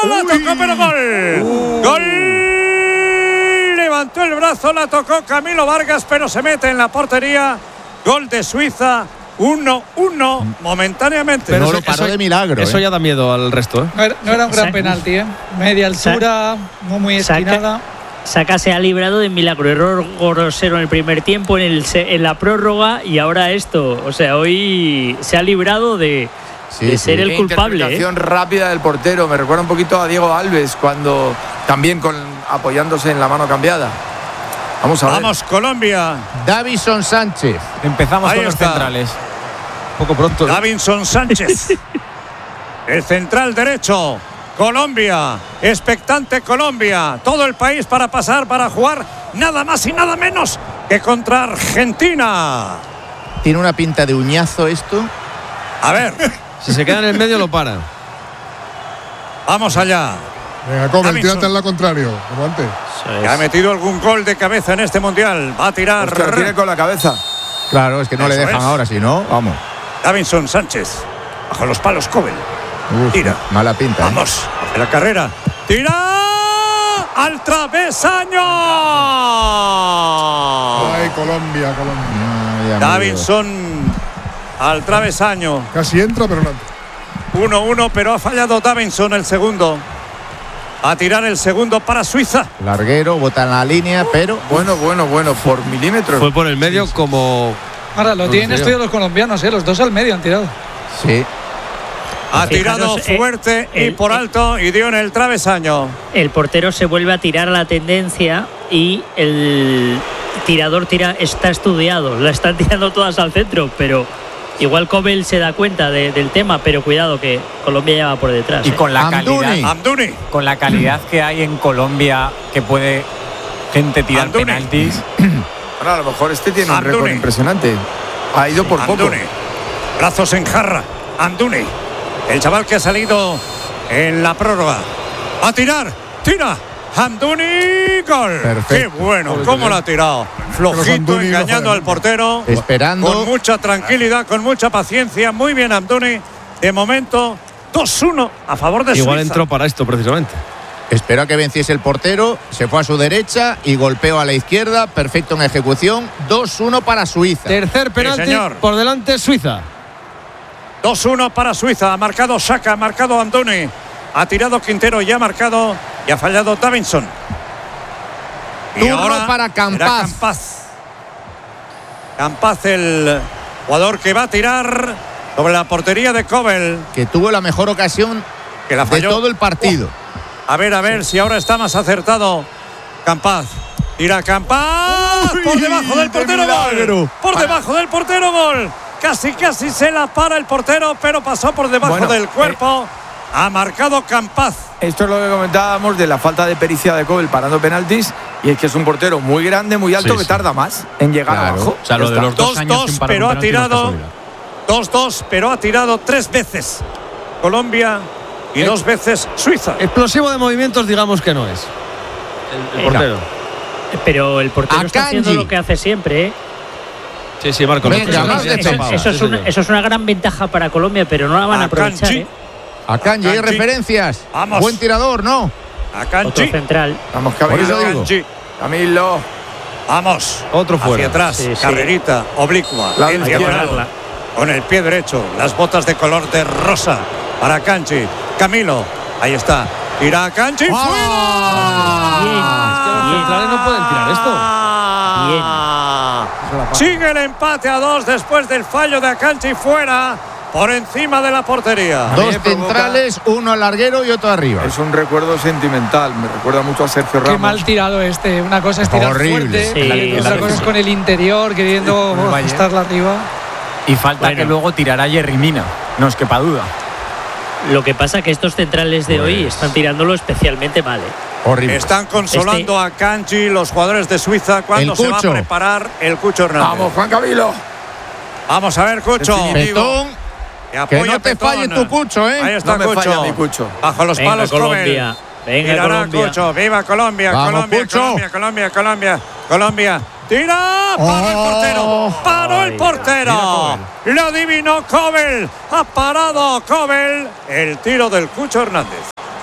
La tocó, pero gol. Gol. Levantó el brazo, la tocó Camilo Vargas, pero se mete en la portería. Gol de Suiza. 1-1 momentáneamente. Pero no lo paró de milagro. Eso ya da miedo al resto. No era un gran penalti, ¿eh? Media altura, no muy esquinada. Saka se ha librado de milagro. Error grosero en el primer tiempo, en la prórroga, y ahora esto. O sea, hoy se ha librado de ser el culpable. Interpretación rápida del portero. Me recuerda un poquito a Diego Alves, cuando también apoyándose en la mano cambiada. Vamos a ver. Vamos, Colombia. Davison Sánchez. Empezamos Ahí con los está. centrales. Poco pronto. Davison Sánchez. El central derecho. Colombia. Expectante Colombia. Todo el país para pasar, para jugar nada más y nada menos que contra Argentina. Tiene una pinta de uñazo esto. A ver. Si se queda en el medio, lo para. Vamos allá. Venga, Cobel, Davinson. tírate al contrario, como antes. Que ha metido algún gol de cabeza en este mundial. Va a tirar. Ostras, tiene con la cabeza. Claro, es que no le Eso dejan es. ahora, si no, vamos. Davinson Sánchez. Bajo los palos, Cobel. Uf, Tira. mala pinta. Vamos. Hace la carrera. Tira. Al travesaño. Ay, Colombia. Davinson al travesaño. Casi entra, pero no entra. 1-1, pero ha fallado Davinson el segundo. A tirar el segundo para Suiza. Larguero, bota en la línea, pero Bueno, por milímetros. Fue por el medio como. Ahora, lo tienen estudiado los colombianos, los dos al medio han tirado. sí. Ha Fijaros, tirado fuerte y por alto y dio en el travesaño. El portero se vuelve a tirar a la tendencia y el tirador está estudiado. La están tirando todas al centro, pero igual Cobel se da cuenta del tema, pero cuidado que Colombia ya va por detrás. Y con la Amdouni. calidad, Amdouni. con la calidad que hay en Colombia, que puede gente tirar Amdouni. penaltis. Ahora, a lo mejor este tiene un Amdouni. récord impresionante. Ha ido por poco. Amdouni. Brazos en jarra. Amdouni. El chaval que ha salido en la prórroga. Va a tirar. Tira. Amdouni. Gol. Perfecto. Qué bueno. Cómo lo ha tirado. Flojito, Amdouni no engañando falla al portero. Esperando. Con mucha tranquilidad, con mucha paciencia. Muy bien, Amdouni. De momento, 2-1 a favor de Igual Suiza. entró para esto, precisamente. Esperó a que venciese el portero, se fue a su derecha y golpeó a la izquierda. Perfecto en ejecución. 2-1 para Suiza. Tercer penalti. señor. Por delante, Suiza. 2-1 para Suiza. Ha marcado Saka, ha marcado Amdouni. Ha tirado Quintero y ha marcado y ha fallado Davinson. Y Turno ahora para Campaz. será Campaz, el jugador que va a tirar sobre la portería de Cobel, Que tuvo la mejor ocasión que la de falló. todo el partido. A ver si ahora está más acertado Campaz. Tira Campaz. Por debajo del portero, gol. Por debajo del portero, gol. Casi se la para el portero, pero pasó por debajo Bueno, del cuerpo. Ha marcado Campaz. Esto es lo que comentábamos de la falta de pericia de Cobel parando penaltis. Y es que es un portero muy grande, muy alto, Sí, que sí. tarda más en llegar Claro. abajo. O sea, lo de los 2 años 2-2, sin parar pero un ha penalti no es tirado. casualidad. 2-2, pero ha tirado 3 veces Colombia y 2 veces Suiza. Explosivo de movimientos, digamos que no es. El portero. Pero el portero está Akanji. haciendo lo que hace siempre, ¿eh? Sí, Marco. Venga, más Eso- defensa. Eso es una gran ventaja para Colombia, pero no la van a aprovechar, Akanji. ¿eh? Akanji, hay Akanji. referencias. Vamos. Buen tirador, ¿no? Otro Akanji. central. Vamos, Por Camilo. eso digo. Akanji. Camilo. Vamos. Otro fuera. Hacia atrás. Sí, sí. Carrerita oblicua. La en izquierda. diagonal. Con el pie derecho. Las botas de color de rosa. Para Akanji. Camilo. Ahí está. Tira Akanji. ¡Ah! ¡Fuera! Es que los centrales no pueden tirar esto. Sigue el empate a 2 después del fallo de Akanji fuera. Por encima de la portería. mí Dos me provoca- centrales, uno al larguero y otro arriba. Es un recuerdo sentimental. Me recuerda mucho a Sergio Qué Ramos. mal tirado este. Una cosa es tirar Horrible. fuerte, Sí. otra cosa es con el interior, queriendo Valle. estarla arriba. Y falta Bueno. que luego tirará Yerry Mina. No os quepa duda. Lo que pasa es que estos centrales de hoy están tirándolo especialmente mal, ¿eh? Horrible. Están consolando a Akanji los jugadores de Suiza cuando El se va a Cucho. preparar el Cucho Hernández. Vamos, Juan Camilo. Vamos a ver, Cucho. Definitivo. Petón, Que apoya que no te Petón. falle tu Cucho, ¿eh? Ahí está No me Cucho. falla mi Cucho. Bajo los Venga, palos Colombia. Cobel. Venga, Tirará Colombia. Cucho. Viva Colombia, Vamos, Colombia, Cucho. Colombia, Colombia, Colombia, Colombia. Tira, paró el portero, paró el Ay, portero. Lo adivinó Cobel. Ha parado Cobel el tiro del Cucho Hernández.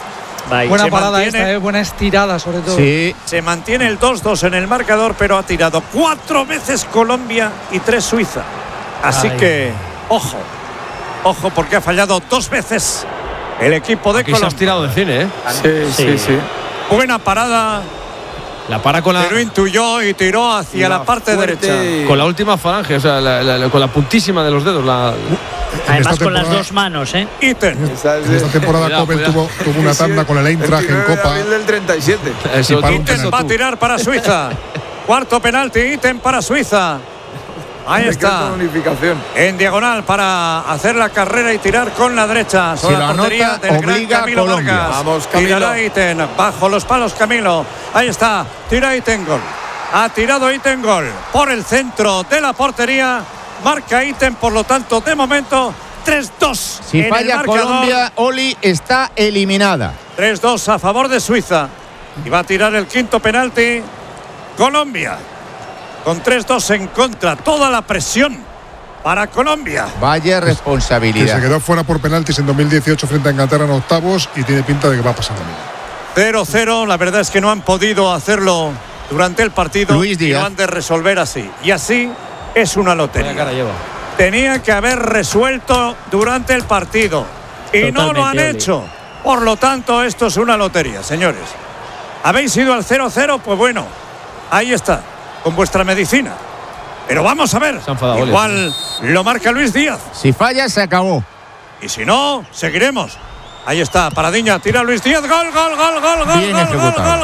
Buena Se parada mantiene- buena estirada sobre todo. Sí, Se mantiene el 2-2 en el marcador, pero ha tirado 4 veces Colombia y 3 Suiza. Así Ay. que, ojo, porque ha fallado 2 veces el equipo de Aquí se has Colombia. tirado de cine, ¿eh? Sí. Buena parada, La para con la, pero intuyó y tiró hacia la parte derecha. con la última falange, o sea, con la puntísima de los dedos. Además esta con las temporada- dos manos, ¿eh? Iten. En esta temporada Cuidado, Kobel cuidado. tuvo una tanda con el Eintracht en Copa. del 37. Eso, Y para un eso Iten va a tú. tirar para Suiza. Cuarto penalti, Iten para Suiza. Ahí está. Unificación. En diagonal para hacer la carrera y tirar con la derecha. Si Sobre lo la portería anota, del gran obliga a Camilo Colombia. Vargas. Vamos, Camilo. Tirará Iten. Bajo los palos Camilo. Ahí está. Tira Iten, gol. Ha tirado Iten, gol. Por el centro de la portería. Marca Iten, por lo tanto, de momento, 3-2. si en el falla marcador. Colombia, Oli está eliminada. 3-2 a favor de Suiza. Y va a tirar el quinto penalti Colombia. Con 3-2 en contra. Toda la presión para Colombia. Vaya Que se responsabilidad. quedó fuera por penaltis en 2018 frente a Inglaterra en octavos y tiene pinta de que va a pasar lo mismo. 0-0. La verdad es que no han podido hacerlo durante el partido. Luis y Díaz. lo han de resolver así. Y así es una Vaya lotería. cara lleva. Tenía que haber resuelto durante el partido. Y no lo han Totalmente, Oli. hecho. Por lo tanto, esto es una lotería, señores. ¿Habéis ido al 0-0? Pues bueno, ahí está, con vuestra medicina. Pero vamos a ver. Se ha enfadado, Oli. Igual lo marca Luis Díaz. Si falla, se acabó. Y si no, seguiremos. Ahí está, paradiña, tira Luis Díaz, gol. Bien ejecutado.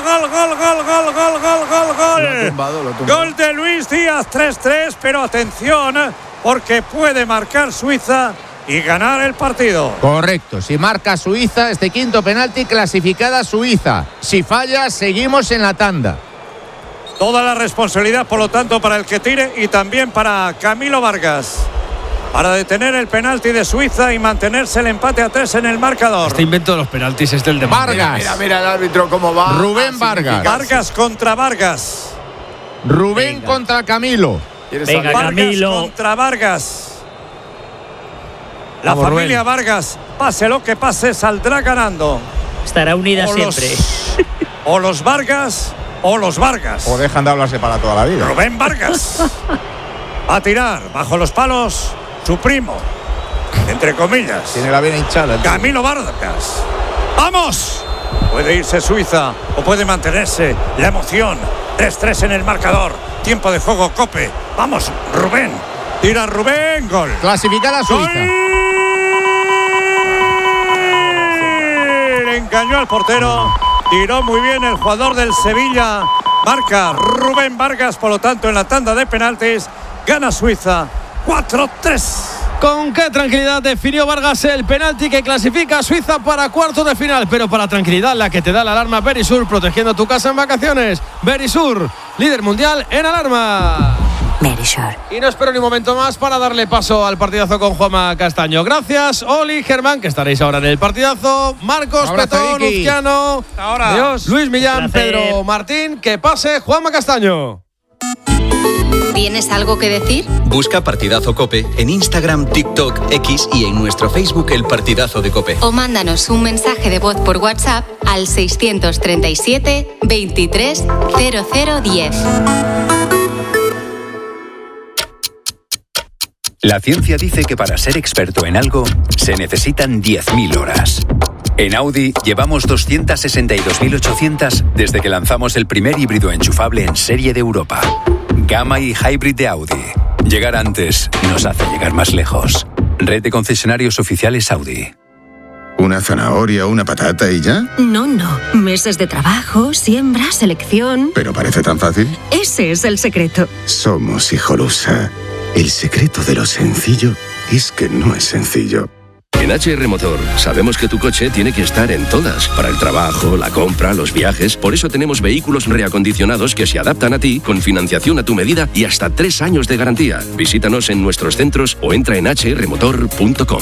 Lo ha tumbado. Gol de Luis Díaz, 3-3, pero atención, porque puede marcar Suiza y ganar el partido. Correcto. Si marca Suiza, este quinto penalti, clasificada Suiza. Si falla, seguimos en la tanda. Toda la responsabilidad, por lo tanto, para el que tire y también para Camilo Vargas. Para detener el penalti de Suiza y mantenerse el empate a 3 en el marcador. Este invento de los penaltis es del demonio. Vargas. Mira el árbitro cómo va. Rubén a Vargas. significarse. Vargas contra Vargas. Rubén Venga. contra Camilo. ¿Quieres Venga, salir? Vargas Camilo. contra Vargas. La Vamos, familia Rubén. Vargas, pase lo que pase, saldrá ganando. Estará unida siempre. O los Vargas o los Vargas. O dejan de hablarse para toda la vida. Rubén Vargas. Va a tirar bajo los palos su primo. Entre comillas. Tiene la vena hinchada. Camilo Vargas. ¡Vamos! Puede irse Suiza o puede mantenerse la emoción. 3-3 en el marcador. Tiempo de juego, Cope. Vamos, Rubén. Tira Rubén, gol. Clasificada Suiza. ¡Gol! Engañó al portero. Tiró muy bien el jugador del Sevilla. Marca Rubén Vargas, por lo tanto, en la tanda de penaltis. Gana Suiza 4-3. Con qué tranquilidad definió Vargas el penalti que clasifica a Suiza para cuartos de final. Pero para tranquilidad, la que te da la alarma Verisur, protegiendo tu casa en vacaciones. Verisur, líder mundial en alarma. Verisur. Y no espero ni un momento más para darle paso al partidazo con Juanma Castaño. Gracias, Oli, Germán, que estaréis ahora en el partidazo. Marcos, Un abrazo, Petón, Iki. Uzquiano. Ahora. Adiós. Luis Millán, Un placer. Pedro Martín. Que pase Juanma Castaño. ¿Tienes algo que decir? Busca Partidazo Cope en Instagram, TikTok, X y en nuestro Facebook El Partidazo de Cope. O mándanos un mensaje de voz por WhatsApp al 637 23 0010. La ciencia dice que para ser experto en algo se necesitan 10.000 horas. En Audi llevamos 262.800 desde que lanzamos el primer híbrido enchufable en serie de Europa. Gamma y Hybrid de Audi. Llegar antes nos hace llegar más lejos. Red de concesionarios oficiales Audi. ¿Una zanahoria, una patata y ya? No. Meses de trabajo, siembra, selección. Pero parece tan fácil. Ese es el secreto. Somos Hijolusa. El secreto de lo sencillo es que no es sencillo. En HR Motor sabemos que tu coche tiene que estar en todas, para el trabajo, la compra, los viajes. Por eso tenemos vehículos reacondicionados que se adaptan a ti, con financiación a tu medida y hasta 3 años de garantía. Visítanos en nuestros centros o entra en hrmotor.com.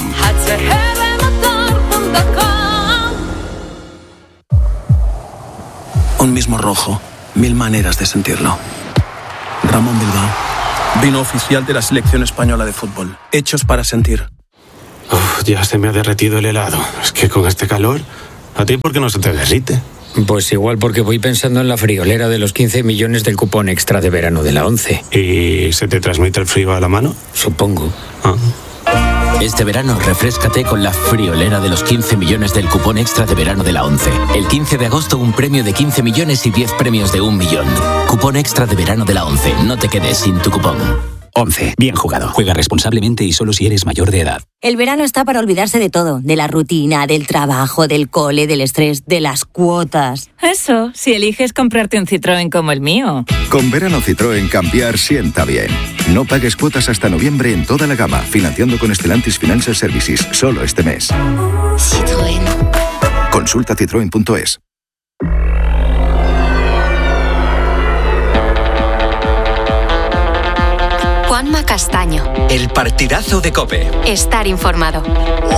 Un mismo rojo, 1000 maneras de sentirlo. Ramón Bilbao, vino oficial de la selección española de fútbol. Hechos para sentir. Ya se me ha derretido el helado. Es que con este calor... ¿A ti por qué no se te derrite? Pues igual porque voy pensando en la friolera de los 15 millones del cupón extra de verano de la 11. ¿Y se te transmite el frío a la mano? Supongo. Este verano, refréscate con la friolera de los 15 millones del cupón extra de verano de la 11. El 15 de agosto, un premio de 15 millones y 10 premios de 1 millón. Cupón extra de verano de la 11. No te quedes sin tu cupón. 11. Bien jugado. Juega responsablemente y solo si eres mayor de edad. El verano está para olvidarse de todo. De la rutina, del trabajo, del cole, del estrés, de las cuotas. Eso, si eliges comprarte un Citroën como el mío. Con verano Citroën cambiar sienta bien. No pagues cuotas hasta noviembre en toda la gama, financiando con Stellantis Financial Services, solo este mes. Citroën. Consulta citroen.es. Juanma Castaño. El partidazo de COPE. Estar informado.